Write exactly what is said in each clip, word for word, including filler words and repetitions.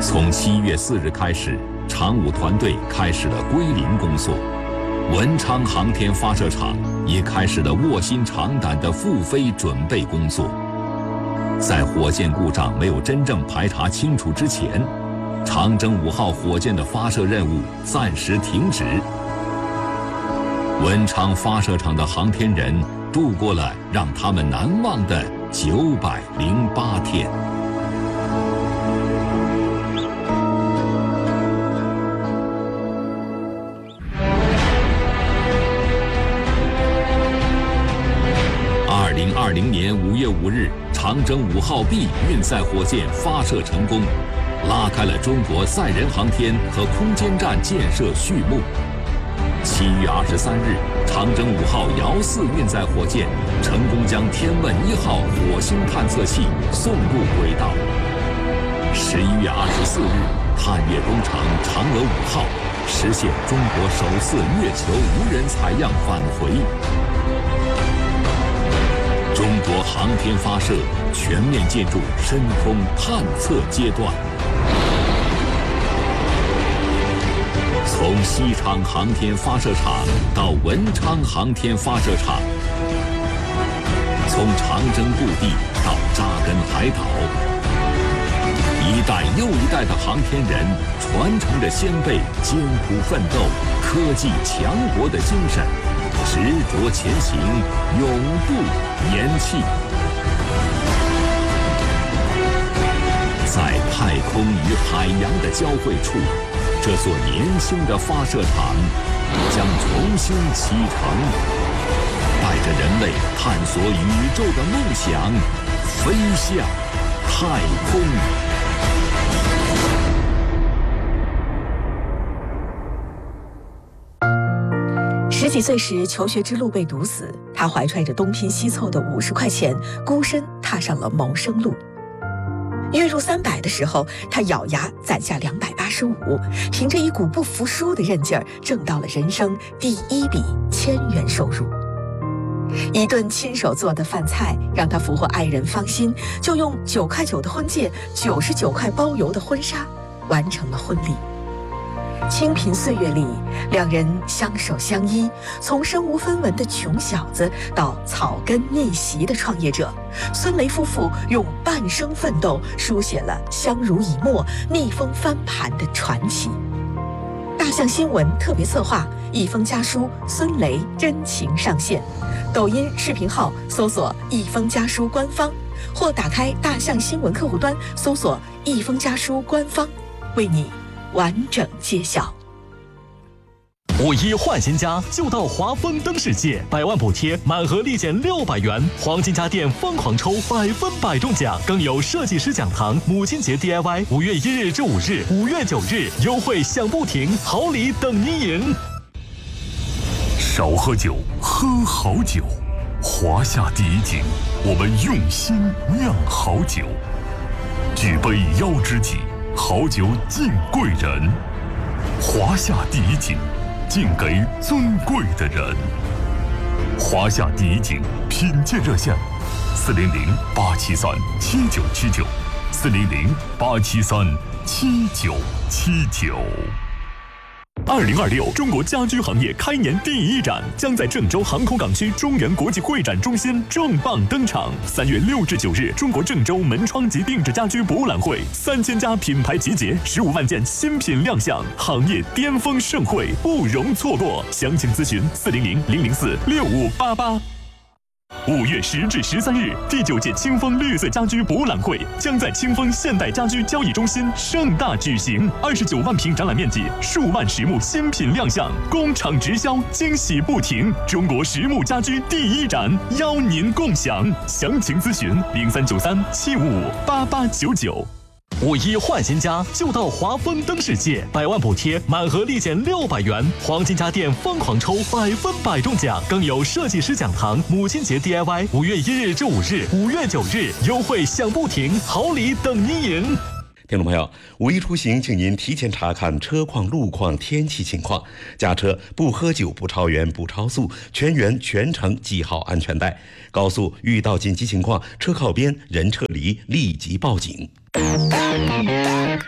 从七月四日开始，长五团队开始了归零工作，文昌航天发射场也开始了卧薪尝胆的复飞准备工作。在火箭故障没有真正排查清楚之前，长征五号火箭的发射任务暂时停止。文昌发射场的航天人度过了让他们难忘的九百零八天。二零二零年五月五日，长征五号 B 运载火箭发射成功，拉开了中国载人航天和空间站建设序幕。七月二十三日，长征五号遥四运载火箭成功将天问一号火星探测器送入轨道。十一月二十四日，探月工程嫦娥五号实现中国首次月球无人采样返回。中国航天发射全面进入深空探测阶段。从西昌航天发射场到文昌航天发射场，从长征故地到扎根海岛，一代又一代的航天人传承着先辈艰苦奋斗、科技强国的精神，执着前行，永不言弃。在太空与海洋的交汇处，这座年轻的发射场将重新启程，带着人类探索宇宙的梦想，飞向太空。 十几岁时，求学之路被堵死，他怀揣着东拼西凑的五十块钱，孤身踏上了谋生路。月入三百的时候，他咬牙攒下两百八十五，凭着一股不服输的韧劲儿，挣到了人生第一笔千元收入。一顿亲手做的饭菜让他俘获爱人芳心，就用九块九的婚戒、九十九块包邮的婚纱，完成了婚礼。清贫岁月里，两人相守相依，从身无分文的穷小子到草根逆袭的创业者，孙雷夫妇用半生奋斗书写了相濡以沫、逆风翻盘的传奇。大象新闻特别策划，一封家书孙雷真情上线。抖音视频号搜索一封家书官方，或打开大象新闻客户端搜索一封家书官方，为你完整揭晓。 五一换新家就到华丰灯世界，百万补贴，满盒立减六百元，黄金家电疯狂抽，百分百中奖，更有设计师讲堂、母亲节 D I Y， 五月一日至五日、五月九日优惠享不停，好礼等您赢。 少喝酒，喝好酒。华夏第一景，我们用心酿好酒，举杯邀知己，好酒敬贵人。华夏第一景，敬给尊贵的人。华夏第一景品鉴热线：四零零八七三七九七九，四零零八七三七九七九。二零二六中国家居行业开年第一展将在郑州航空港区中原国际会展中心重磅登场。三月六至九日，中国郑州门窗及定制家居博览会，三千家品牌集结，十五万件新品亮相，行业巅峰盛会不容错过。详情咨询四零零零零四六五八八。五月十至十三日，第九届清风绿色家居博览会将在清风现代家居交易中心盛大举行。二十九万平展览面积，数万实木新品亮相，工厂直销，惊喜不停。中国实木家居第一展，邀您共享。详情咨询零三九三七五五八八九九。五一换新家就到华丰灯世界，百万补贴，满盒立减六百元，黄金家电疯狂抽，百分百中奖，更有设计师讲堂、母亲节 D I Y， 五月一日至五日、五月九日优惠享不停，好礼等您赢。 听众朋友，五一出行，请您提前查看车况、路况、天气情况，驾车不喝酒、不超员、不超速，全员全程系好安全带。高速遇到紧急情况，车靠边，人撤离，立即报警。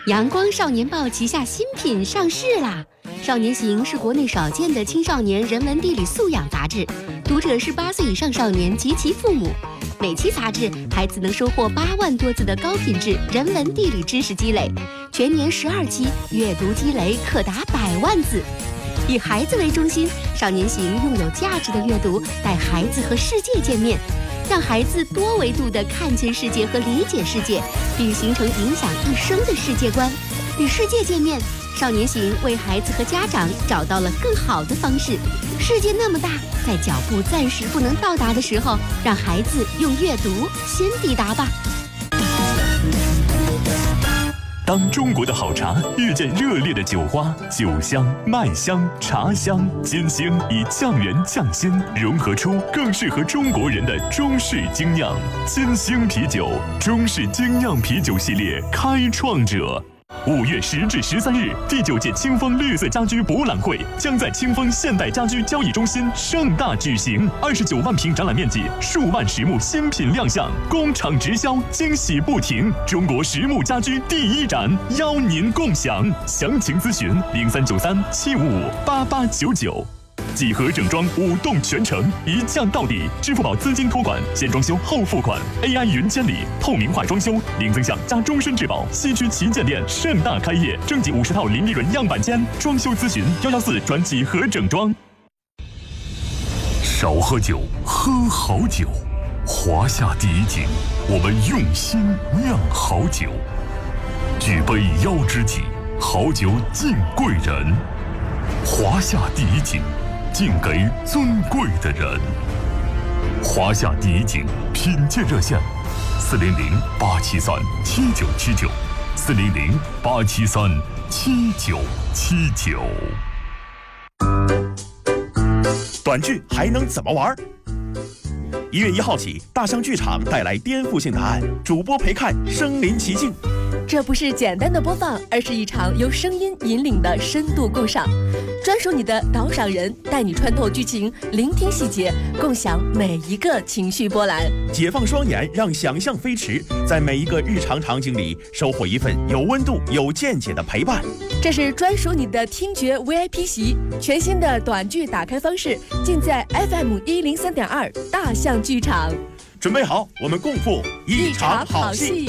阳光少年报旗下新品上市啦！少年行是国内少见的青少年人文地理素养杂志，读者是八岁以上少年及其父母。每期杂志，孩子能收获八万多字的高品质人文地理知识积累，全年十二期，阅读积累可达百万字。以孩子为中心，少年行用有价值的阅读带孩子和世界见面，让孩子多维度地看见世界和理解世界，并形成影响一生的世界观。与世界见面，少年行为孩子和家长找到了更好的方式。世界那么大，在脚步暂时不能到达的时候，让孩子用阅读先抵达吧。 当中国的好茶遇见热烈的酒花，酒香、麦香、茶香、金星以降原降鲜，融合出更适合中国人的中式精酿。金星啤酒，中式精酿啤酒系列开创者。五月十至十三日，第九届清风绿色家居博览会将在清风现代家居交易中心盛大举行。二十九万平展览面积，数万实木新品亮相，工厂直销，惊喜不停。中国实木家居第一展，邀您共享。详情咨询零三九三七五五八八九九。几何整装五栋全程，一降到底，支付宝资金托管，先装修后付款 ，A I 云监理，透明化装修，零增项加终身质保。西区旗舰店盛大开业，征集五十套零利润样板间，装修咨询幺幺四转几何整装。 少喝酒，喝好酒。华夏第一景，我们用心酿好酒。举杯邀知己，好酒敬贵人。华夏第一景，敬给尊贵的人。华夏第一景品鉴热线：四零零八七三七九七九，四零零八七三七九七九。 短剧还能怎么玩？一月一号起，大象剧场带来颠覆性答案，主播陪看身临其境。 这不是简单的播放，而是一场由声音引领的深度共赏。专属你的导赏人，带你穿透剧情，聆听细节，共享每一个情绪波澜。 解放双眼，让想象飞驰，在每一个日常场景里收获一份有温度、有见解的陪伴。 这是专属你的听觉 V I P 席，全新的短剧打开方式，尽在 F M 一零三点二大象剧场。 准备好，我们共赴一场好戏。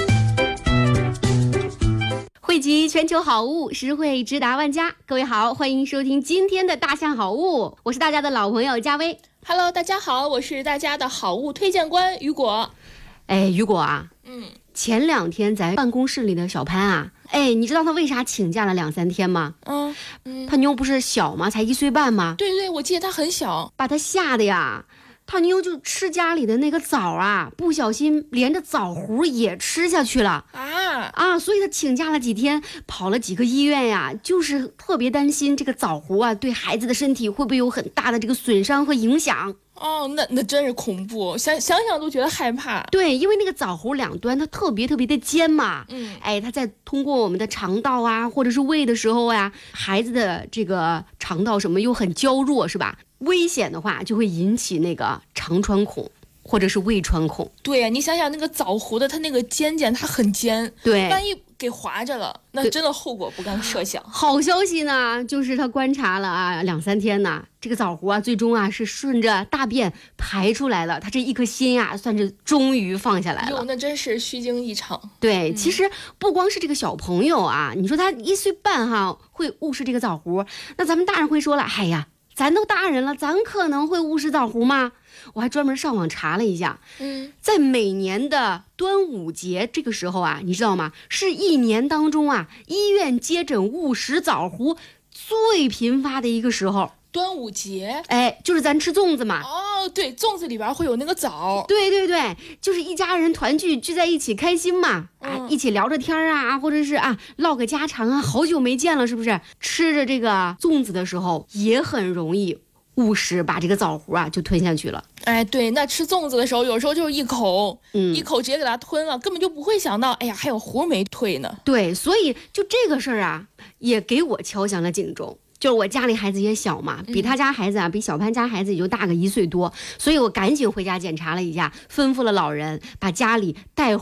汇集全球好物，实惠直达万家。各位好，欢迎收听今天的大象好物，我是大家的老朋友佳薇。 Hello， 大家好，我是大家的好物推荐官雨果。 哎，雨果啊， 嗯， 前两天咱办公室里的小潘啊，哎，你知道他为啥请假了两三天吗？ 嗯嗯， 他妞不是小吗？才一岁半吗？ 对对，我记得他很小， 把他吓得呀。他妞就吃家里的那个枣啊，不小心连着枣核也吃下去了啊啊！所以他请假了几天，跑了几个医院呀，就是特别担心这个枣核啊对孩子的身体会不会有很大的这个损伤和影响。 哦，那那真是恐怖，想想想都觉得害怕。 对，因为那个枣核两端它特别特别的尖嘛， 嗯， 哎，它在通过我们的肠道啊，或者是胃的时候呀，孩子的这个肠道什么又很娇弱，是吧？危险的话就会引起那个肠穿孔或者是胃穿孔。 对呀，你想想那个枣核的它那个尖尖，它很尖， 对， 万一给划着了，那真的后果不堪设想。 好消息呢，就是他观察了啊两三天呢，这个枣核啊最终啊是顺着大便排出来了，他这一颗心啊算是终于放下来了。 哟，那真是虚惊一场。 对、 嗯， 其实不光是这个小朋友啊，你说他一岁半哈会误食这个枣核，那咱们大人会说了，哎呀，咱都大人了，咱可能会误食枣核吗？我还专门上网查了一下， 嗯， 在每年的端午节这个时候啊，你知道吗？是一年当中啊，医院接诊误食枣核最频发的一个时候。 端午节， 哎，就是咱吃粽子嘛。 哦，对，粽子里边会有那个枣。 对对对，就是一家人团聚聚在一起开心嘛，啊， 嗯、 一起聊着天啊，或者是啊唠个家常啊，好久没见了，是不是？吃着这个粽子的时候也很容易误食，把这个枣核啊就吞下去了。 哎，对，那吃粽子的时候，有时候就是一口， 嗯， 一口直接给它吞了，根本就不会想到，哎呀，还有核没退呢。 对，所以就这个事儿啊，也给我敲响了警钟。就是我家里孩子也小嘛，比他家孩子啊，比小潘家孩子也就大个一岁多，所以我赶紧回家检查了一下，吩咐了老人把家里带